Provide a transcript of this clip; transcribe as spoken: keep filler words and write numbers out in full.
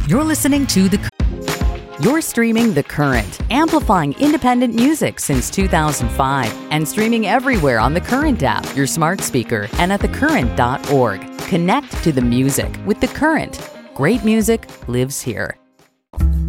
You're listening to The You're streaming The Current, amplifying independent music since two thousand five and streaming everywhere on the Current app, your smart speaker, and at the current dot org. Connect to the music with The Current. Great music lives here.